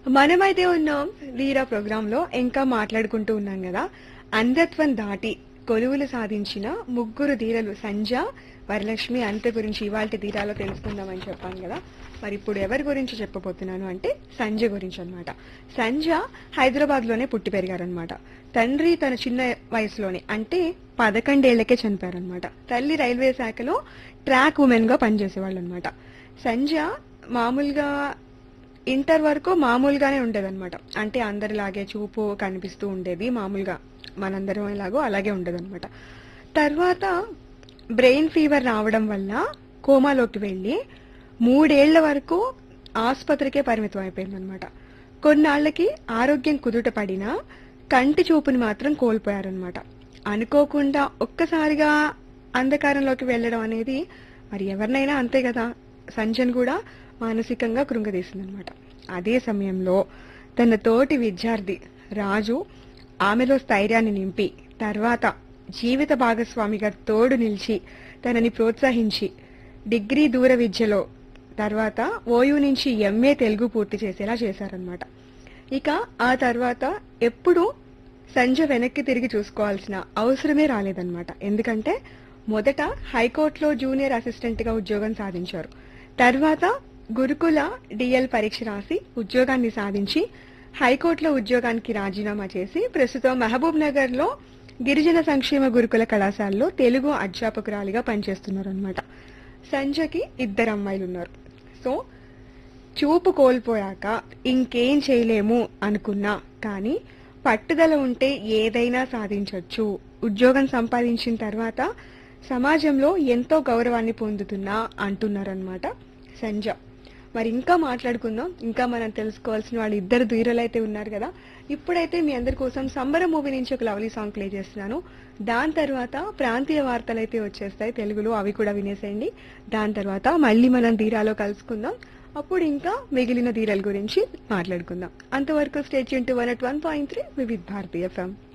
మనమైతే ఉన్నాం వీరా ప్రోగ్రామ్ లో ఇంకా మాట్లాడుకుంటూ ఉన్నాం కదా. అంధత్వం దాటి కొలువులు సాధించిన ముగ్గురు ధీరలు సంజ, వరలక్ష్మి, అనిత గురించి ఇవాల్టి ధీరాలో తెలుసుకుందామని చెప్పాను కదా. మరి ఇప్పుడు ఎవరి గురించి చెప్పబోతున్నాను అంటే సంజ గురించి అన్నమాట. సంజ హైదరాబాద్ లోనే పుట్టి పెరిగారనమాట. తండ్రి తన చిన్న వయసులోనే అంటే 11 ఏళ్లకే చనిపోయారనమాట. తల్లి రైల్వే శాఖలో ట్రాక్ ఉమెన్ గా పనిచేసేవాళ్ళు అనమాట. సంజ మామూలుగా ఇంటర్ వరకు మామూలుగానే ఉండేదన్నమాట. అంటే అందరిలాగే చూపు కనిపిస్తూ ఉండేది, మామూలుగా మనందరం ఎలాగో అలాగే ఉండేదన్నమాట. తర్వాత బ్రెయిన్ ఫీవర్ రావడం వల్ల కోమాలోకి వెళ్లి 3 ఏళ్ల వరకు ఆసుపత్రికే పరిమితం అయిపోయిందనమాట. కొన్నాళ్లకి ఆరోగ్యం కుదుట పడినా కంటి చూపుని మాత్రం కోల్పోయారనమాట. అనుకోకుండా ఒక్కసారిగా అంధకారంలోకి వెళ్లడం అనేది మరి ఎవరినైనా అంతే కదా. సంజన్ కూడా మానసికంగా కృంగదీసిందనమాట. అదే సమయంలో తన తోటి విద్యార్థి రాజు ఆమెలో స్థైర్యాన్ని నింపి తర్వాత జీవిత భాగస్వామిగా తోడు నిలిచి తనని ప్రోత్సహించి డిగ్రీ దూర విద్యలో తర్వాత ఓయూ నుంచి ఎంఏ తెలుగు పూర్తి చేసేలా చేశారనమాట. ఇక ఆ తర్వాత ఎప్పుడు సంజ వెనక్కి తిరిగి చూసుకోవాల్సిన అవసరమే రాలేదన్నమాట. ఎందుకంటే మొదట హైకోర్టులో జూనియర్ అసిస్టెంట్ గా ఉద్యోగం సాధించారు. తర్వాత గురుకుల డిఎల్ పరీక్ష రాసి ఉద్యోగాన్ని సాధించి హైకోర్టులో ఉద్యోగానికి రాజీనామా చేసి ప్రస్తుతం మహబూబ్ నగర్ లో గిరిజన సంక్షేమ గురుకుల కళాశాలలో తెలుగు అధ్యాపకురాలిగా పనిచేస్తున్నారనమాట. సంజకి 2 అమ్మాయిలు ఉన్నారు. సో చూపు కోల్పోయాక ఇంకేం చేయలేము అనుకున్నా కానీ పట్టుదల ఉంటే ఏదైనా సాధించొచ్చు. ఉద్యోగం సంపాదించిన తర్వాత సమాజంలో ఎంతో గౌరవాన్ని పొందుతున్నా అంటున్నారనమాట సంజ. మరి ఇంకా మాట్లాడుకుందాం. ఇంకా మనం తెలుసుకోవాల్సిన వాళ్ళు 2 ధీరులు అయితే ఉన్నారు కదా. ఇప్పుడైతే మీ అందరి కోసం సంబరం మూవీ నుంచి ఒక లవ్లీ సాంగ్ ప్లే చేస్తున్నాను. దాని తర్వాత ప్రాంతీయ వార్తలు అయితే వచ్చేస్తాయి తెలుగులో, అవి కూడా వినేసేయండి. దాని తర్వాత మళ్ళీ మనం ధీరాలో కలుసుకుందాం. అప్పుడు ఇంకా మిగిలిన ధీరల గురించి మాట్లాడుకుందాం. అంతవరకు స్టే ట్యూన్ టు 101.3 వివిధ భారతి FM.